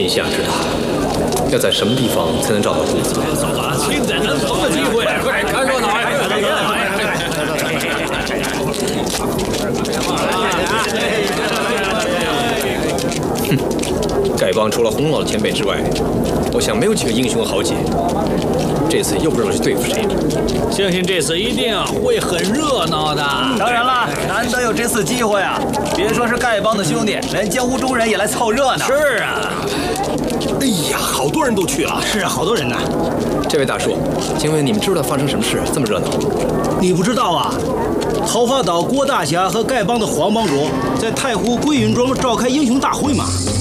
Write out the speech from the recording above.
天下之大，要在什么地方才能找到兔子？ 庆在南方的机会，快看热闹！ 丐帮除了洪老的前辈之外，我想没有几个英雄豪杰。这次又不知道去对付谁。 相信这次一定会很热闹的。 当然了，难得有这次机会啊！别说是丐帮的兄弟，连江湖中人也来凑热闹。 是啊。 哎呀，好多人都去了。 是啊，好多人呢。 这位大叔，请问你们知道发生什么事这么热闹？ 你不知道啊？桃花岛郭大侠和丐帮的黄帮主在太湖归云庄召开英雄大会嘛。